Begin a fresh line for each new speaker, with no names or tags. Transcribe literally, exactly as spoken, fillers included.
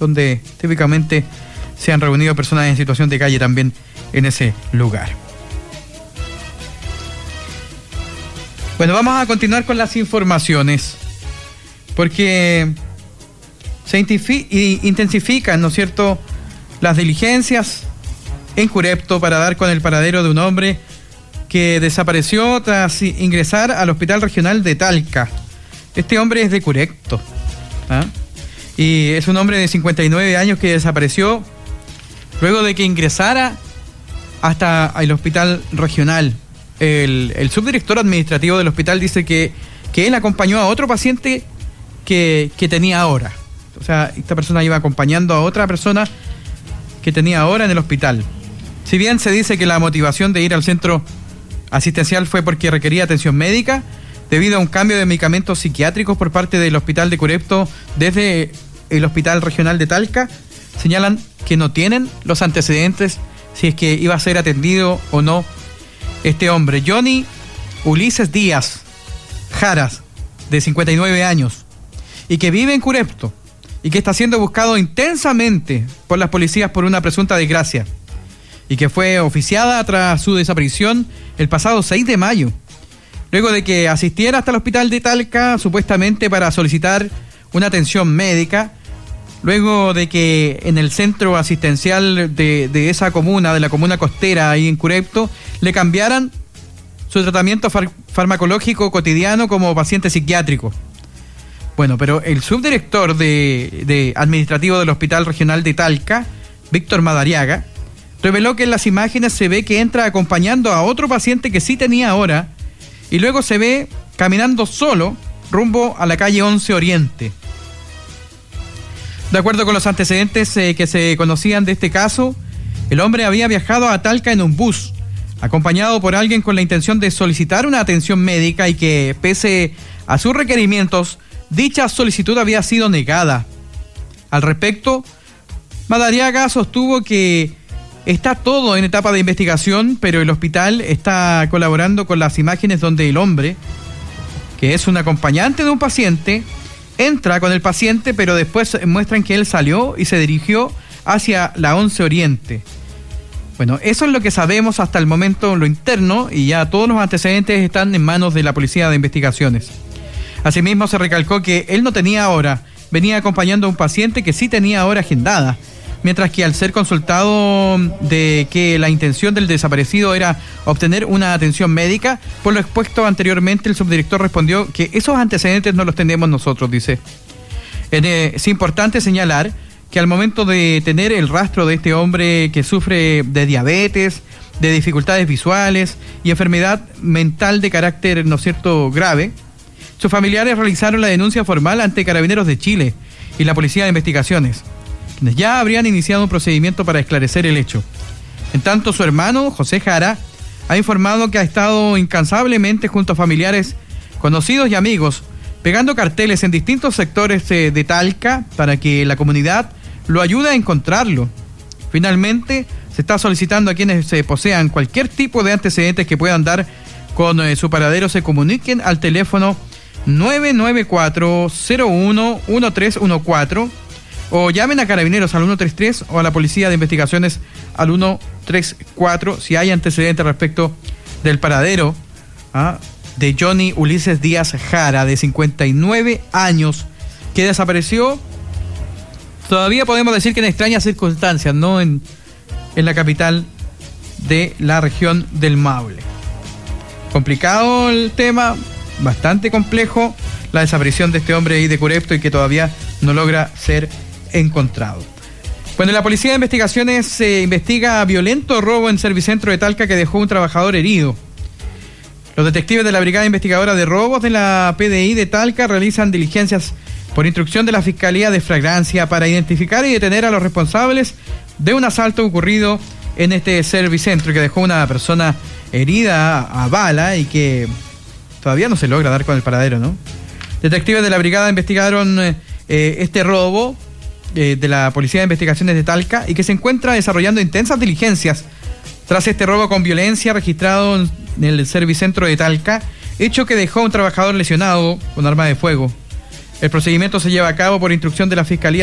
donde típicamente se han reunido personas en situación de calle también en ese lugar. Bueno, vamos a continuar con las informaciones, porque se intensifican, ¿no es cierto?, las diligencias en Curepto para dar con el paradero de un hombre que desapareció tras ingresar al Hospital Regional de Talca. Este hombre es de Curepto, ¿ah? Y es un hombre de cincuenta y nueve años que desapareció luego de que ingresara hasta el Hospital Regional. El, el subdirector administrativo del hospital dice que, que él acompañó a otro paciente que, que tenía ahora. O sea, esta persona iba acompañando a otra persona que tenía ahora en el hospital. Si bien se dice que la motivación de ir al centro asistencial fue porque requería atención médica, debido a un cambio de medicamentos psiquiátricos por parte del hospital de Curepto desde el Hospital Regional de Talca, señalan que no tienen los antecedentes si es que iba a ser atendido o no este hombre. Johnny Ulises Díaz Jaras, de cincuenta y nueve años, y que vive en Curepto, y que está siendo buscado intensamente por las policías por una presunta desgracia, y que fue oficiada tras su desaparición el pasado seis de mayo, luego de que asistiera hasta el hospital de Talca, supuestamente para solicitar una atención médica, luego de que en el centro asistencial de, de esa comuna, de la comuna costera ahí en Curepto, le cambiaran su tratamiento far, farmacológico cotidiano como paciente psiquiátrico. Bueno, pero el subdirector de, de administrativo del Hospital Regional de Talca, Víctor Madariaga, reveló que en las imágenes se ve que entra acompañando a otro paciente que sí tenía ahora, y luego se ve caminando solo rumbo a la calle once Oriente. De acuerdo con los antecedentes eh, que se conocían de este caso, el hombre había viajado a Talca en un bus, acompañado por alguien con la intención de solicitar una atención médica, y que, pese a sus requerimientos, dicha solicitud había sido negada. Al respecto, Madariaga sostuvo que está todo en etapa de investigación, pero el hospital está colaborando con las imágenes donde el hombre, que es un acompañante de un paciente, entra con el paciente, pero después muestran que él salió y se dirigió hacia la once Oriente. Bueno, eso es lo que sabemos hasta el momento, lo interno, y ya todos los antecedentes están en manos de la Policía de Investigaciones. Asimismo, se recalcó que él no tenía hora, venía acompañando a un paciente que sí tenía hora agendada, mientras que al ser consultado de que la intención del desaparecido era obtener una atención médica, por lo expuesto anteriormente, el subdirector respondió que esos antecedentes no los tenemos nosotros, dice. Es importante señalar que al momento de tener el rastro de este hombre que sufre de diabetes, de dificultades visuales y enfermedad mental de carácter, ¿no es cierto?, grave, sus familiares realizaron la denuncia formal ante Carabineros de Chile y la Policía de Investigaciones, quienes ya habrían iniciado un procedimiento para esclarecer el hecho. En tanto, su hermano, José Jara, ha informado que ha estado incansablemente junto a familiares, conocidos y amigos, pegando carteles en distintos sectores de Talca para que la comunidad lo ayude a encontrarlo. Finalmente, se está solicitando a quienes se posean cualquier tipo de antecedentes que puedan dar con eh, su paradero se comuniquen al teléfono nueve nueve cuatro cero uno uno tres uno cuatro o llamen a Carabineros al uno tres tres o a la Policía de Investigaciones al uno tres cuatro si hay antecedentes respecto del paradero ¿ah? de Johnny Ulises Díaz Jara, de cincuenta y nueve años, que desapareció, todavía podemos decir que en extrañas circunstancias, ¿no?, en, en la capital de la región del Maule. Complicado el tema, bastante complejo, la desaparición de este hombre ahí de Curepto, y que todavía no logra ser encontrado. Bueno, la Policía de Investigaciones se eh, investiga violento robo en Servicentro de Talca que dejó un trabajador herido. Los detectives de la Brigada Investigadora de Robos de la P D I de Talca realizan diligencias por instrucción de la Fiscalía de Flagrancia para identificar y detener a los responsables de un asalto ocurrido en este Servicentro que dejó una persona herida a, a bala y que todavía no se logra dar con el paradero, ¿no? Detectives de la Brigada investigaron eh, este robo eh, de la Policía de Investigaciones de Talca y que se encuentra desarrollando intensas diligencias tras este robo con violencia registrado en el Servicentro de Talca, hecho que dejó a un trabajador lesionado con arma de fuego. El procedimiento se lleva a cabo por instrucción de la Fiscalía